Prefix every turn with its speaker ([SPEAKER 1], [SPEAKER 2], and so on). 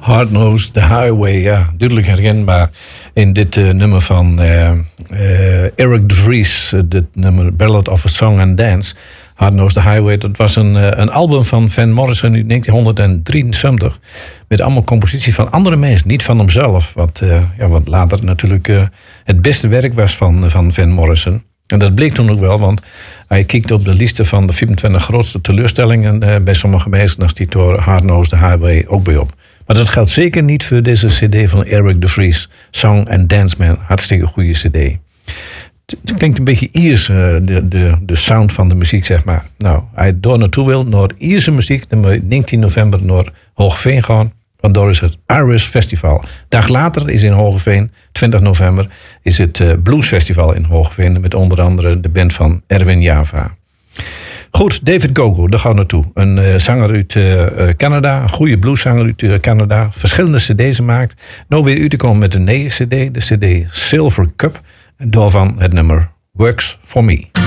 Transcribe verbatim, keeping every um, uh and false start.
[SPEAKER 1] Hard Knows the Highway, ja, duidelijk herkenbaar in dit uh, nummer van uh, uh, Eric de Vries, uh, dit nummer Ballad of a Song and Dance. Hard Knows the Highway, dat was een, uh, een album van Van Morrison in negentien drieënzestig met allemaal composities van andere mensen, niet van hemzelf. Wat, uh, ja, wat later natuurlijk uh, het beste werk was van, van Van Morrison. En dat bleek toen ook wel, want hij kijkt op de lijsten van de vierentwintig grootste teleurstellingen uh, bij sommige mensen, dan stiet door Hard Knows the Highway ook bij op. Maar dat geldt zeker niet voor deze cd van Eric de Vries. Song and Dance Man. Hartstikke goede cd. Het klinkt een beetje Iers, de, de, de sound van de muziek, zeg maar. Nou, hij door naartoe wil, naar Ierse muziek, dan moet je negentien november naar Hoogeveen gaan. Want daar is het Iris Festival. Dag later is in Hoogeveen, twintig november, is het uh, Blues Festival in Hoogeveen. Met onder andere de band van Erwin Java. Goed, David Gogo, daar gaan we naartoe. Een uh, zanger uit uh, Canada, een goede blueszanger uit uh, Canada. Verschillende cd's gemaakt. Nou weer uit te komen met een nieuwe cd, de cd Silver Cup. En daarvan het nummer Works For Me.